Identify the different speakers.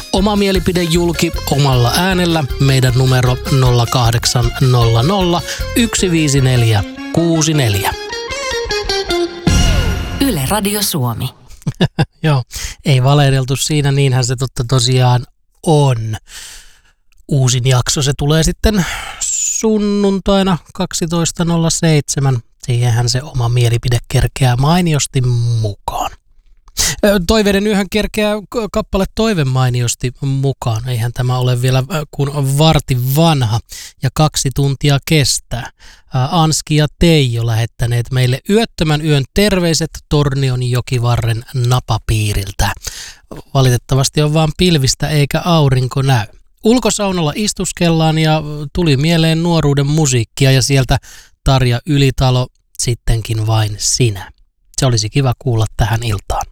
Speaker 1: Oma mielipide julki omalla äänellä. Meidän numero 0800 154 64.
Speaker 2: Yle Radio Suomi.
Speaker 1: Joo, ei valehdeltu siinä, niinhän se totta tosiaan on. Uusin jakso, se tulee sitten sunnuntaina 12.07. Siihenhän se oma mielipide kerkeää mainiosti mukaan. Toiveiden yhden kerkeää kappale Toive mainiosti mukaan. Eihän tämä ole vielä kuin vartin vanha ja 2 tuntia kestää. Anski ja Teijo lähettäneet meille yöttömän yön terveiset Tornion jokivarren napapiiriltä. Valitettavasti on vaan pilvistä eikä aurinko näy. Ulkosaunalla istuskellaan ja tuli mieleen nuoruuden musiikkia ja sieltä Tarja Ylitalo, sittenkin vain sinä. Se olisi kiva kuulla tähän iltaan.